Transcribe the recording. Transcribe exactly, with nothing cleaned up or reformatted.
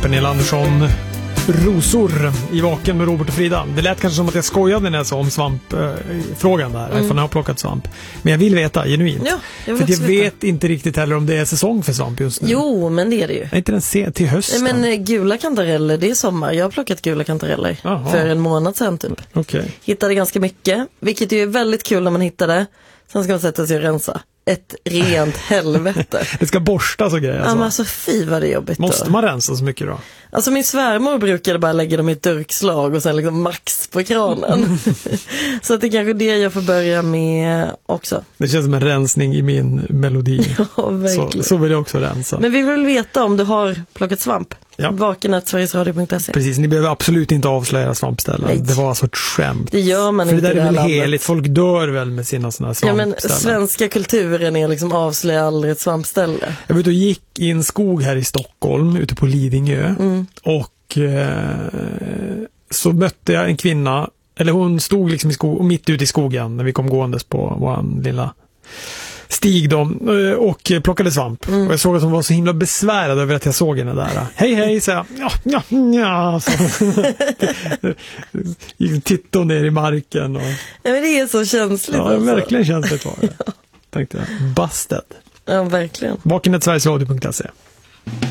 Pernilla Andersson, Rosor i Vaken med Robert och Frida. Det lät kanske som att jag skojade när jag sa om svampfrågan där, mm. ifall jag har plockat svamp. Men jag vill veta, genuint. Ja, jag för jag veta. vet inte riktigt heller om det är säsong för svamp just nu. Jo, men det är det ju. Är inte den se till hösten? Nej, men gula kantareller, det är sommar. Jag har plockat gula kantareller Aha. för en månad sedan typ. Okay. Hittade ganska mycket, vilket ju är väldigt kul när man hittar det. Sen ska man sätta sig och rensa. Ett rent helvete. Det ska borstas och grejer. Ja, alltså. men alltså fy vad det är jobbigt. Måste då. man rensa så mycket då? Alltså min svärmor brukade bara lägga dem i ett durkslag och sen liksom max på kranen. Så att det är kanske det jag får börja med också. Det känns som en rensning i min melodi. Ja, verkligen. Så, så vill jag också rensa. Men vi vill veta om du har plockat svamp. Ja. Vaken at sverigesradio punkt se. Precis, ni behöver absolut inte avslöja svampställen. Nej. Det var alltså ett skämt. Det gör man För inte det där i är det här väl landet. heligt. Folk dör väl med sina sådana Ja, men svampställen. svenska kulturen är liksom avslöja aldrig ett svampställe. Jag var ute och gick i en skog här i Stockholm, ute på Lidingö. Mm. Och eh, så mötte jag en kvinna, eller hon stod liksom i skog, mitt ute i skogen när vi kom gåendes på vår lilla stig då, och plockade svamp. Mm. Och jag såg att hon var så himla besvärad över att jag såg henne där. Hej hej, sa jag. Ja, ja, ja. Tittade ner i marken. Och... Ja, men det är så känsligt. Ja, alltså. verkligen känsligt var det. Ja. Tänkte jag. Busted. Ja, verkligen. Vaken at sverigesradio punkt se.